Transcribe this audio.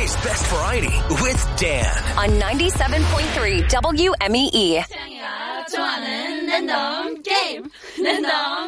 Today's best variety with Dan. On 97.3 WMEE. 좋아하는 랜덤 게임 랜덤